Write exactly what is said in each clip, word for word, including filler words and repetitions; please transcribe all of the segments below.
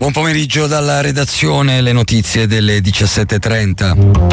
Buon pomeriggio dalla redazione, le notizie delle diciassette e trenta.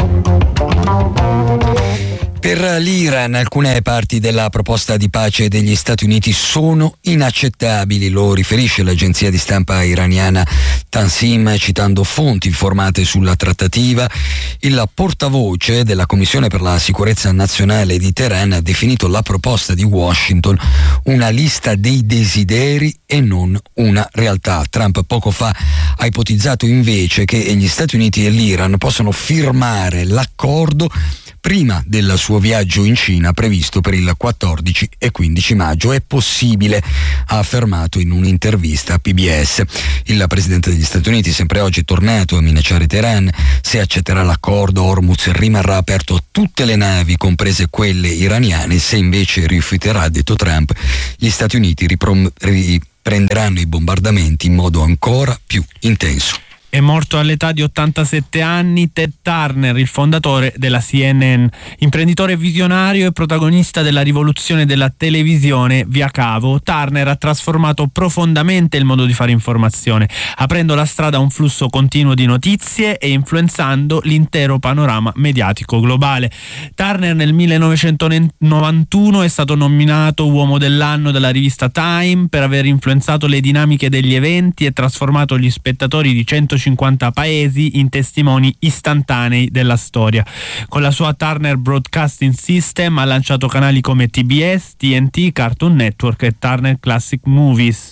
Per l'Iran alcune parti della proposta di pace degli Stati Uniti sono inaccettabili, lo riferisce l'agenzia di stampa iraniana Tansim citando fonti informate sulla trattativa. Il portavoce della Commissione per la sicurezza nazionale di Teheran ha definito la proposta di Washington una lista dei desideri e non una realtà. Trump poco fa ha ipotizzato invece che gli Stati Uniti e l'Iran possano firmare l'accordo prima del suo viaggio in Cina previsto per il quattordici e quindici maggio. È possibile, ha affermato in un'intervista a P B S. Il presidente degli Stati Uniti sempre oggi è tornato a minacciare Teheran. Se accetterà l'accordo, Hormuz rimarrà aperto a tutte le navi, comprese quelle iraniane. Se invece rifiuterà, ha detto Trump, gli Stati Uniti riprom- riprenderanno i bombardamenti in modo ancora più intenso. È morto all'età di ottantasette anni Ted Turner, il fondatore della C N N, imprenditore visionario e protagonista della rivoluzione della televisione via cavo. Turner ha trasformato profondamente il modo di fare informazione, aprendo la strada a un flusso continuo di notizie e influenzando l'intero panorama mediatico globale. Turner nel millenovecentonovantuno è stato nominato uomo dell'anno dalla rivista Time per aver influenzato le dinamiche degli eventi e trasformato gli spettatori di centocinquanta paesi in testimoni istantanei della storia. Con la sua Turner Broadcasting System ha lanciato canali come T B S, T N T, Cartoon Network e Turner Classic Movies.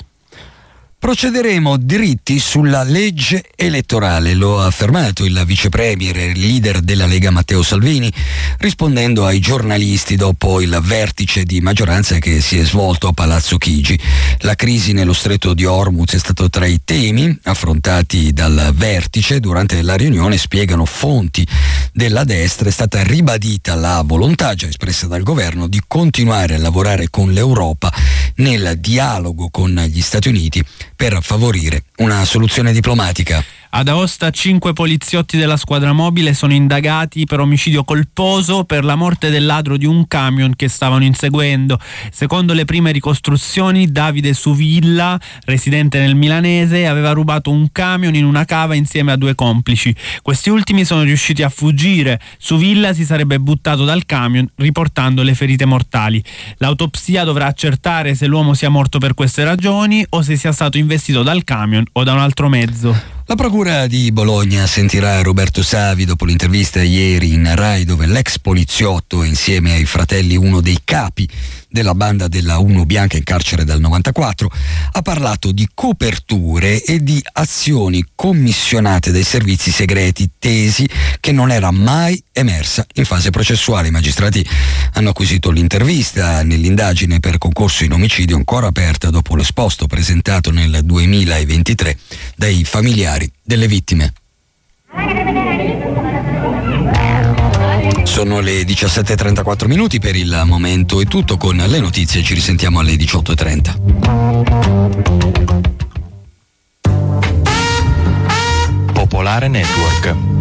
Procederemo dritti sulla legge elettorale, lo ha affermato il vice premier e leader della Lega Matteo Salvini, rispondendo ai giornalisti dopo il vertice di maggioranza che si è svolto a Palazzo Chigi. La crisi nello stretto di Hormuz è stato tra i temi affrontati dal vertice. Durante la riunione, spiegano fonti della destra, è stata ribadita la volontà già espressa dal governo di continuare a lavorare con l'Europa nel dialogo con gli Stati Uniti per favorire una soluzione diplomatica. Ad Aosta cinque poliziotti della squadra mobile sono indagati per omicidio colposo per la morte del ladro di un camion che stavano inseguendo. Secondo le prime ricostruzioni, Davide Suvilla, residente nel milanese, aveva rubato un camion in una cava insieme a due complici. Questi ultimi sono riusciti a fuggire. Suvilla si sarebbe buttato dal camion riportando le ferite mortali. L'autopsia dovrà accertare se l'uomo sia morto per queste ragioni o se sia stato investito dal camion o da un altro mezzo. La Procura di Bologna sentirà Roberto Savi dopo l'intervista ieri in Rai, dove l'ex poliziotto, insieme ai fratelli, uno dei capi della banda della Uno Bianca in carcere dal novantaquattro, ha parlato di coperture e di azioni commissionate dai servizi segreti, tesi che non era mai emersa in fase processuale. I magistrati hanno acquisito l'intervista nell'indagine per concorso in omicidio ancora aperta dopo l'esposto presentato nel duemilaventitré dai familiari delle vittime. Sono le diciassette e trentaquattro minuti, per il momento è tutto. Con le notizie ci risentiamo alle diciotto e trenta. Popolare Network.